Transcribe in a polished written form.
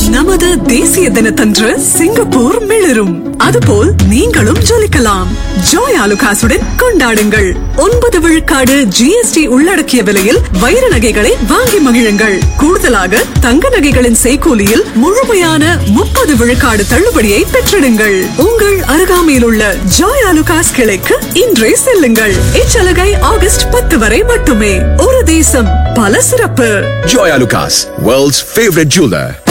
நமது தேசிய தினத்தன்று சிங்கப்பூர் மிளிரும். அதுபோல் நீங்களும் ஜொலிக்கலாம். ஜோய் ஆலுகாசுடன் கொண்டாடுங்கள். 9 விழுக்காடு GST உள்ளடக்கிய விலையில் வைர நகைகளை வாங்கி மகிழுங்கள். கூடுதலாக தங்க நகைகளின் செய்கூலியில் முழுமையான 30 விழுக்காடு தள்ளுபடியை பெற்றிடுங்கள். உங்கள் அருகாமையில் உள்ள ஜோய் ஆலுகாஸ் கிளைக்கு இன்றே செல்லுங்கள். இச்சலுகை ஆகஸ்ட் 10 வரை மட்டுமே. ஒரு தேசம், பல சிறப்பு. Joy Alucas, world's favorite jeweler.